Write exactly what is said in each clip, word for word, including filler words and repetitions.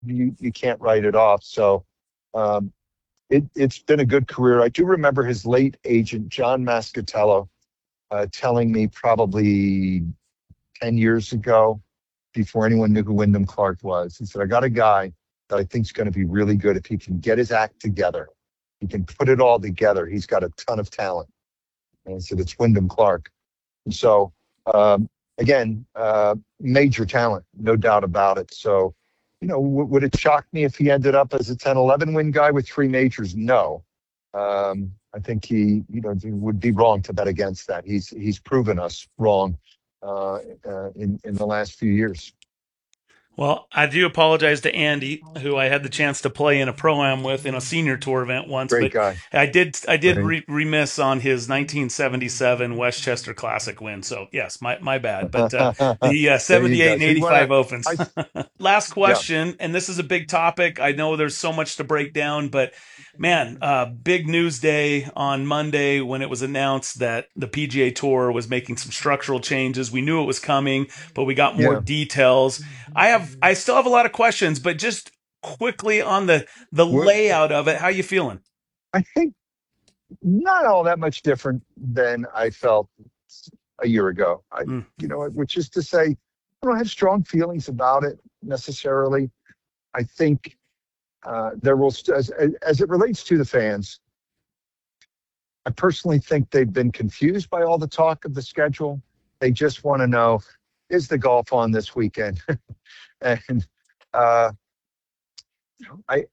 you you can't write it off. So um, it it's been a good career. I do remember his late agent John Mascatello uh, telling me probably ten years ago, before anyone knew who Wyndham Clark was. He said, I got a guy that I think is going to be really good if he can get his act together. He can put it all together. He's got a ton of talent. And I said, it's Wyndham Clark. And so, um, again, uh, major talent, no doubt about it. So, you know, w- would it shock me if he ended up as a ten, eleven win guy with three majors? No. Um, I think he, you know, would be wrong to bet against that. He's he's proven us wrong uh, uh, in in the last few years. Well, I do apologize to Andy, who I had the chance to play in a pro-am with in a senior tour event once, Great but guy. I did I did Right. re- remiss on his nineteen seventy-seven Westchester Classic win. So yes, my my bad. But uh, the uh, There you seventy-eight go. and So you want eighty-five to? Opens. I Last Yeah. question, and this is a big topic. I know there's so much to break down, but man, uh, big news day on Monday when it was announced that the P G A Tour was making some structural changes. We knew it was coming, but we got more Yeah. details. I have, I still have a lot of questions, but just quickly on the the We're, layout of it, how you feeling? I think not all that much different than I felt a year ago. I, Mm. you know, which is to say, I don't have strong feelings about it necessarily. I think uh, there will, st- as, as it relates to the fans, I personally think they've been confused by all the talk of the schedule. They just want to know, is the golf on this weekend? and uh, I,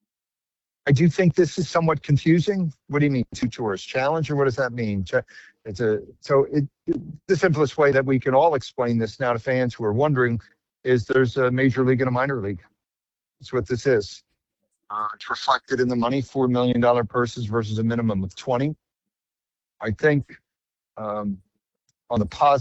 I do think this is somewhat confusing. What do you mean, two tours challenge, or what does that mean? Ch- It's a so it, it- the simplest way that we can all explain this now to fans who are wondering is there's a major league and a minor league. That's what this is. Uh, it's reflected in the money, four million dollar purses versus a minimum of twenty. I think um, on the positive